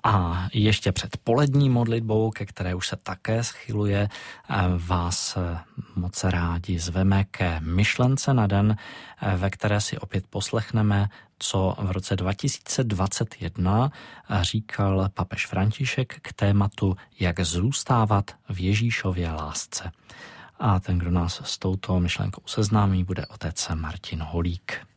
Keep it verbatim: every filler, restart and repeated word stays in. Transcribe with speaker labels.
Speaker 1: A ještě před polední modlitbou, ke které už se také schyluje, vás moc rádi zveme ke myšlence na den, ve které si opět poslechneme, co v roce dva tisíce dvacet jedna říkal papež František k tématu, jak zůstávat v Ježíšově lásce. A ten, kdo nás s touto myšlenkou seznámí, bude otec Martin Holík.